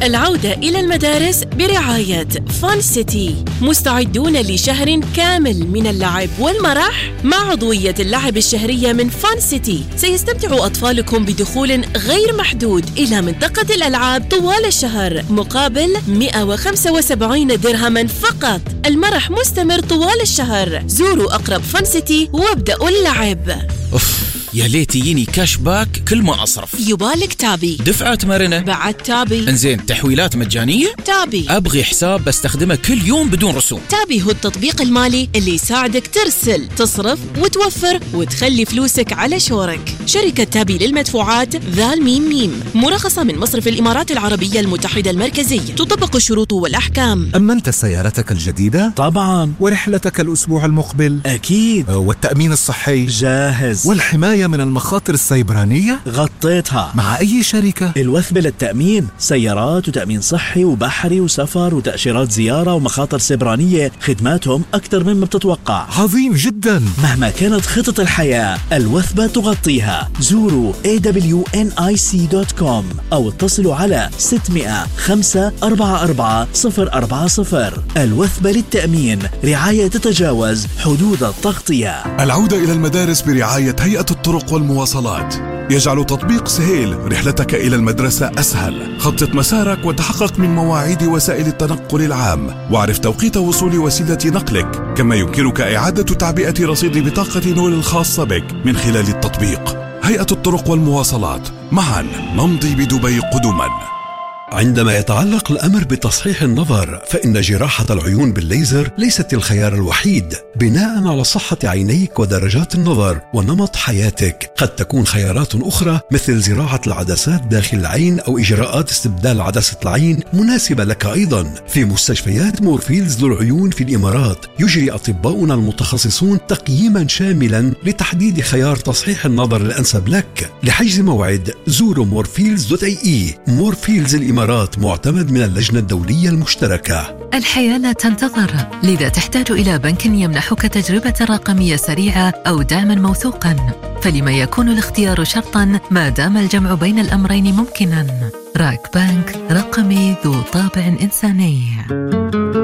العودة إلى المدارس برعاية فان سيتي. مستعدون لشهر كامل من اللعب والمرح؟ مع عضوية اللعب الشهرية من فان سيتي سيستمتع أطفالكم بدخول غير محدود إلى منطقة الألعاب طوال الشهر مقابل 175 درهما فقط. المرح مستمر طوال الشهر. زوروا أقرب فان سيتي وابدأوا اللعب. يا ليت يجيني كاش باك كل ما أصرف. يبالك تابي، دفعات مرنة بعد تابي، انزين تحويلات مجانية تابي. أبغي حساب بستخدمه كل يوم بدون رسوم. تابي هو التطبيق المالي اللي يساعدك ترسل، تصرف وتوفر وتخلي فلوسك على شورك. شركة تابي للمدفوعات ذا الميم ميم، مرخصة من مصرف الإمارات العربية المتحدة المركزية. تطبق الشروط والأحكام. أمنت سيارتك الجديدة؟ طبعا. ورحلتك الأسبوع المقبل؟ أكيد. والتأمين الصحي؟ جاهز. والحماية من المخاطر السيبرانية؟ غطيتها. مع أي شركة؟ الوثبة للتأمين، سيارات وتأمين صحي وبحري وسفر وتأشيرات زيارة ومخاطر سيبرانية. خدماتهم أكثر مما بتتوقع. عظيم جدا. مهما كانت خطط الحياة الوثبة تغطيها. زوروا awnic.com أو اتصلوا على 600 544 040. الوثبة للتأمين، رعاية تتجاوز حدود التغطية. العودة إلى المدارس برعاية هيئة الطرق والمواصلات يجعل تطبيق سهيل رحلتك إلى المدرسة أسهل. خطط مسارك وتحقق من مواعيد وسائل التنقل العام، واعرف توقيت وصول وسيلة نقلك، كما يمكنك إعادة تعبئة رصيد بطاقة نول الخاصة بك من خلال التطبيق. هيئة الطرق والمواصلات، معا نمضي بدبي قدما. عندما يتعلق الأمر بتصحيح النظر، فإن جراحة العيون بالليزر ليست الخيار الوحيد. بناء على صحة عينيك ودرجات النظر ونمط حياتك، قد تكون خيارات أخرى مثل زراعة العدسات داخل العين أو إجراءات استبدال عدسة العين مناسبة لك أيضا. في مستشفيات مورفيلز للعيون في الإمارات يجري أطباؤنا المتخصصون تقييما شاملا لتحديد خيار تصحيح النظر الأنسب لك. لحجز موعد زوروا morfields.ae. مورفيلز الإمارات معتمد من اللجنة الدولية المشتركة. الحياة لا تنتظر، لذا تحتاج إلى بنك يمنحك تجربة رقمية سريعة أو دعما موثوقا. فلما يكون الاختيار شرطا ما دام الجمع بين الأمرين ممكنا؟ راك بنك رقمي ذو طابع إنساني.